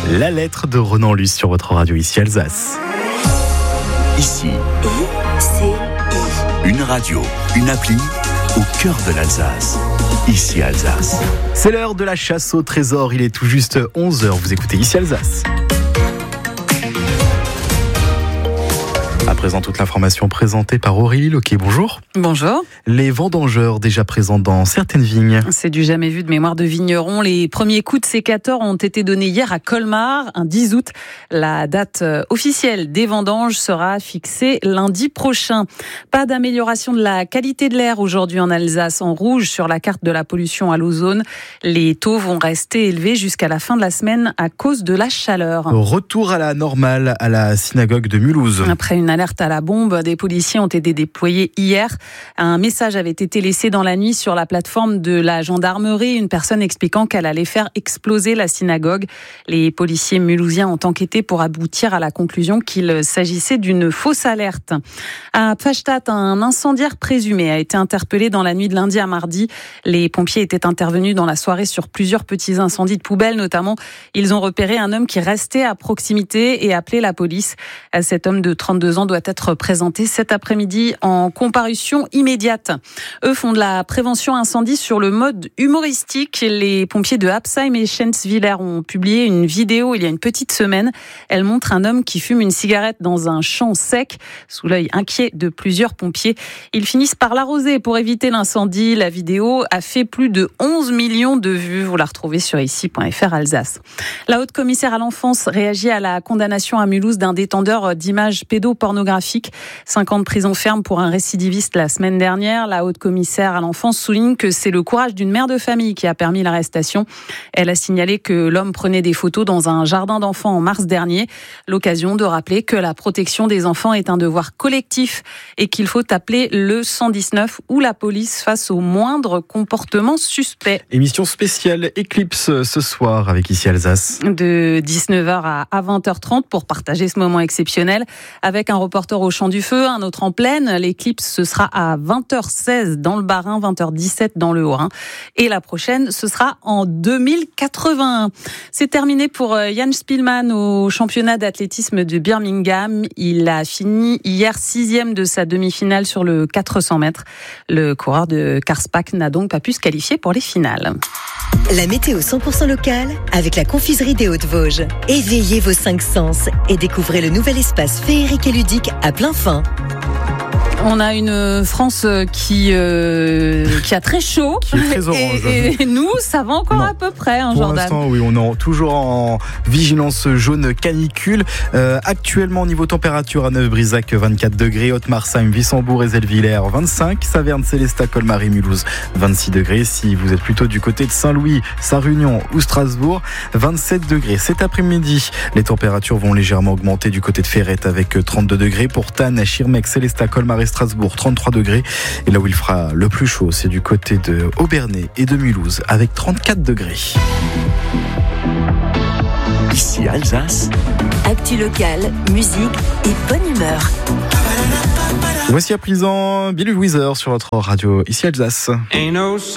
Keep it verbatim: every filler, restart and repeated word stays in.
La lettre de Ronan Luce sur votre radio ici Alsace. Ici, I C I. une radio, une appli au cœur de l'Alsace. Ici Alsace. C'est l'heure de la chasse au trésor, il est tout juste onze heures, vous écoutez ici Alsace. À présent, toute l'information présentée par Aurélie Loquet. Bonjour. Bonjour. Les vendangeurs déjà présents dans certaines vignes. C'est du jamais vu de mémoire de vignerons. Les premiers coups de sécateur ont été donnés hier à Colmar, un dix août. La date officielle des vendanges sera fixée lundi prochain. Pas d'amélioration de la qualité de l'air aujourd'hui en Alsace. En rouge sur la carte de la pollution à l'ozone. Les taux vont rester élevés jusqu'à la fin de la semaine à cause de la chaleur. Retour à la normale à la synagogue de Mulhouse. Après une alerte à la bombe, des policiers ont été déployés hier. Un message avait été laissé dans la nuit sur la plateforme de la gendarmerie, une personne expliquant qu'elle allait faire exploser la synagogue. Les policiers mulhousiens ont enquêté pour aboutir à la conclusion qu'il s'agissait d'une fausse alerte. À Pfastatt, un incendiaire présumé a été interpellé dans la nuit de lundi à mardi. Les pompiers étaient intervenus dans la soirée sur plusieurs petits incendies de poubelles, notamment. Ils ont repéré un homme qui restait à proximité et appelé la police. Cet homme de trente-deux ans doit être présenté cet après-midi en comparution immédiate. Eux font de la prévention incendie sur le mode humoristique. Les pompiers de Absheim et Schenzwiller ont publié une vidéo il y a une petite semaine. Elle montre un homme qui fume une cigarette dans un champ sec, sous l'œil inquiet de plusieurs pompiers. Ils finissent par l'arroser pour éviter l'incendie. La vidéo a fait plus de onze millions de vues. Vous la retrouvez sur ici point f r Alsace. La haute commissaire à l'enfance réagit à la condamnation à Mulhouse d'un détendeur d'images pédopornographiques. cinq ans de prison ferme pour un récidiviste la semaine dernière. La haute commissaire à l'enfance souligne que c'est le courage d'une mère de famille qui a permis l'arrestation. Elle a signalé que l'homme prenait des photos dans un jardin d'enfants en mars dernier. L'occasion de rappeler que la protection des enfants est un devoir collectif et qu'il faut appeler le cent dix-neuf ou la police face au moindre comportement suspect. Émission spéciale Éclipse ce soir avec ici Alsace. De dix-neuf heures à vingt heures trente pour partager ce moment exceptionnel avec un reporter au champ du feu, un autre en plaine. L'éclipse, ce sera à vingt heures seize dans le Bas-Rhin, vingt heures dix-sept dans le Haut-Rhin. Et la prochaine, ce sera en deux mille quatre-vingt-un. C'est terminé pour Jan Spielmann au championnat d'athlétisme de Birmingham. Il a fini hier sixième de sa demi-finale sur le quatre cents mètres. Le coureur de Karlsbad n'a donc pas pu se qualifier pour les finales. La météo cent pour cent locale avec la confiserie des Hautes-Vosges. Éveillez vos cinq sens et découvrez le nouvel espace féerique et ludique à plein fin. On a une France qui euh, qui a très chaud. Qui est très orange. Et, et nous, ça va encore non. à peu près, hein, Pour Jordan. l'instant, oui, on est toujours en vigilance jaune canicule. Euh, actuellement, niveau température à Neuf-Brisac, vingt-quatre degrés. Haute-Marsheim, Wissembourg et Zellwiller, vingt-cinq. Saverne, Célestat, Colmar et Mulhouse, vingt-six degrés. Si vous êtes plutôt du côté de Saint-Louis, Sarre-Union ou Strasbourg, vingt-sept degrés. Cet après-midi, les températures vont légèrement augmenter du côté de Ferrette avec trente-deux degrés. Pour Tannes, Schirmeck, Célestat, Colmar et Strasbourg, trente-trois degrés. Et là où il fera le plus chaud, c'est du côté de Obernai et de Mulhouse avec trente-quatre degrés. Ici Alsace. Actu locale, musique et bonne humeur. Voici à présent Bill Wither sur votre radio ici Alsace.